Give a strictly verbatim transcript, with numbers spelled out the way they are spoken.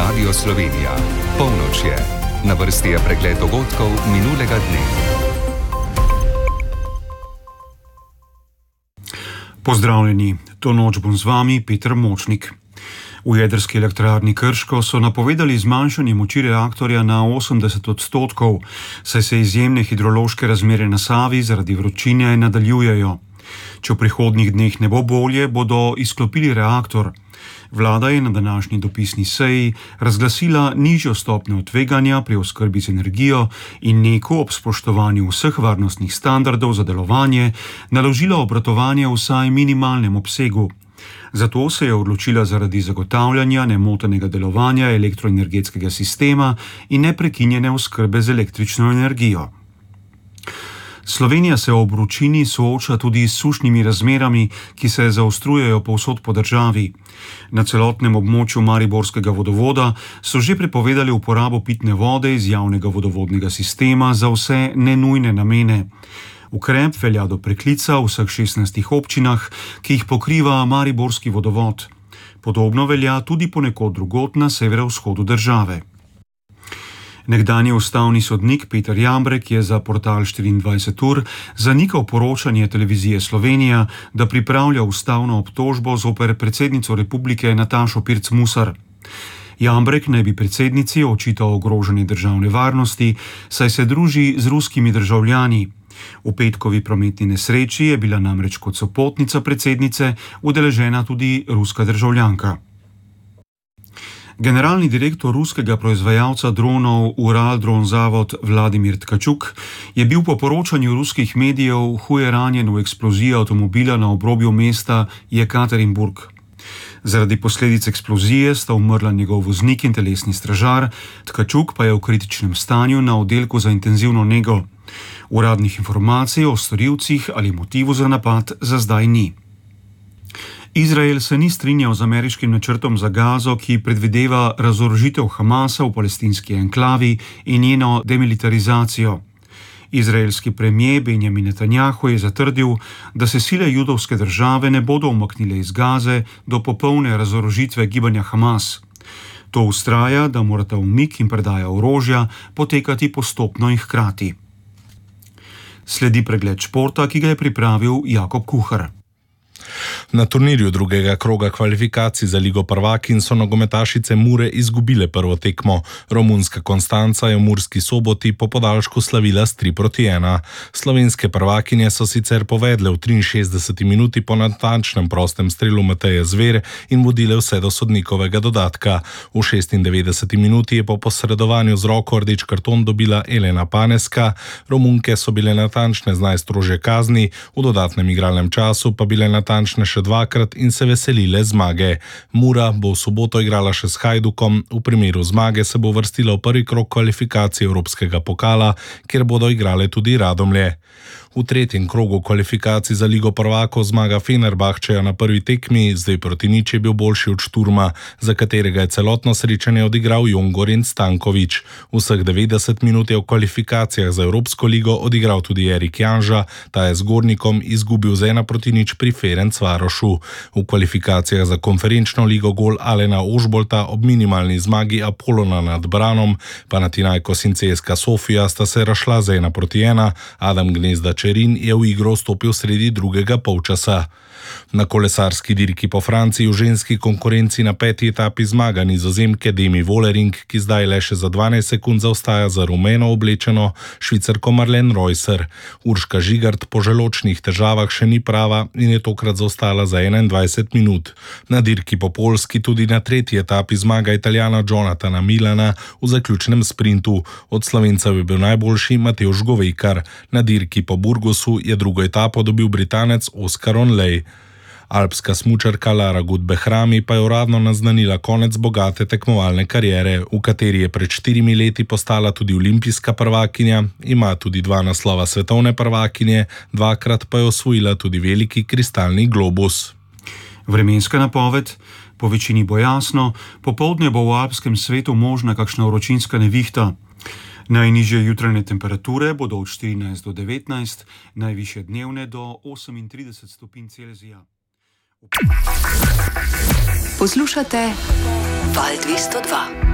Radio Slovenija. Polnoč je. Na vrsti je pregled dogodkov minulega dne. Pozdravljeni, to noč bom z vami Peter Močnik. V jedrski elektrarni Krško so napovedali zmanjšanje moči reaktorja na osemdeset odstotkov, saj se izjemne hidrološke razmere na Savi zaradi vročine nadaljujejo. Če v prihodnjih dneh ne bo bolje, bodo izklopili reaktor. Vlada je na današnji dopisni seji razglasila nižjo stopnjo tveganja pri oskrbi z energijo in NEK-u ob spoštovanju vseh varnostnih standardov za delovanje naložila obratovanje v vsaj minimalnem obsegu. Zato se je odločila zaradi zagotavljanja nemotenega delovanja elektroenergetskega sistema in neprekinjene oskrbe z električno energijo. Slovenija se ob vročini sooča tudi s sušnimi razmerami, ki se zaostrujejo povsod po državi. Na celotnem območju Mariborskega vodovoda so že prepovedali uporabo pitne vode iz javnega vodovodnega sistema za vse nenujne namene. Ukrep velja do preklica v vseh šestnajstih občinah, ki jih pokriva Mariborski vodovod. Podobno velja tudi ponekod drugod na severovzhodu države. Nekdanji ustavni sodnik Peter Jambrek je za portal štiriindvajset ur zanikal poročanje televizije Slovenija, da pripravlja ustavno obtožbo zoper predsednico republike Natašo Pirc Musar. Jambrek naj bi predsednici očital ogrožanje državne varnosti, saj se druži z ruskimi državljani. V petkovi prometni nesreči je bila namreč kot sopotnica predsednice udeležena tudi ruska državljanka. Generalni direktor ruskega proizvajalca dronov Uraldronzavod Vladimir Tkačuk je bil po poročanju ruskih medijev huje ranjen v eksploziji avtomobila na obrobju mesta Jekaterinburg. Zaradi posledic eksplozije sta umrla njegov voznik in telesni stražar, Tkačuk pa je v kritičnem stanju na oddelku za intenzivno nego. Uradnih informacij o storilcih ali motivu za napad za zdaj ni. Izrael se ni strinjal z ameriškim načrtom za Gazo, ki predvideva razorožitev Hamasa v palestinski enklavi in njeno demilitarizacijo. Izraelski premier Benjamin Netanjahu je zatrdil, da se sile judovske države ne bodo umaknile iz Gaze do popolne razorožitve gibanja Hamas. To vztraja, da morata umik in predaja orožja potekati postopno in hkrati. Sledi pregled športa, ki ga je pripravil Jakob Kuhar. Na turnirju drugega kroga kvalifikacij za Ligo prvakinj so nogometašice Mure izgubile prvo tekmo. Romunska Konstanca je v Murski Soboti po podaljšku slavila s tri proti ena. Slovenske prvakinje so sicer povedle v triinšestdeseti minuti po natančnem prostem strelu Mateje Zver in vodile vse do sodnikovega dodatka. V šestindevetdeseti minuti je po posredovanju z roko rdeč karton dobila Elena Paneska. Romunke so bile natančne z najstrožje kazni, v dodatnem igralnem času pa bile natančne še dvakrat in se veselile zmage. Mura bo v soboto igrala še s Hajdukom, v primeru zmage se bo vrstila v prvi krog kvalifikacij Evropskega pokala, kjer bodo igrale tudi Radomlje. V tretjem krogu kvalifikacij za Ligo prvakov zmaga Fenerbahčeja na prvi tekmi, zdaj proti nič je bil boljši od Šturma, za katerega je celotno srečanje odigral Jongorin Stanković. Vseh devetdeset minut je v kvalifikacijah za Evropsko ligo odigral tudi Erik Janža, ta je z Gornikom izgubil z ena proti nič pri Ferencvarošu. V kvalifikacijah za konferenčno ligo gol Alena Ožbolta ob minimalni zmagi Apolona nad Branom, Panathinaikos in C S K A Sofija sta se razšla z ena proti ena, Adam Gnezda Čerin je v igro vstopil sredi drugega polčasa. Na kolesarski dirki po Franciji v ženski konkurenci na peti etapi zmaga Nizozemke Demi Vollering, ki zdaj le še za dvanajst sekund zaostaja za rumeno oblečeno Švicarko Marlene Reusser. Urška Žigart po želočnih težavah še ni prava in je tokrat zaostala za enaindvajset minut. Na dirki po Poljski tudi na tretji etapi zmaga Italijana Jonathana Milana v zaključnem sprintu. Od Slovencev je bil najboljši Matevž Govejkar. Na dirki po Burgosu je drugo etapo dobil Britanec Oscar Onley. Alpska smučarka Lara Gut Behrami pa je uradno naznanila konec bogate tekmovalne kariere, v kateri je pred štirimi leti postala tudi olimpijska prvakinja, ima tudi dva naslova svetovne prvakinje, dvakrat pa je osvojila tudi veliki kristalni globus. Vremenska napoved. Po večini bo jasno, popoldne bo v alpskem svetu možna kakšna vročinska nevihta. Najnižje jutranje temperature bodo od štirinajst do devetnajst, najvišje dnevne do osemintrideset stopinj Celzija. Poslušate Val dvesto dva.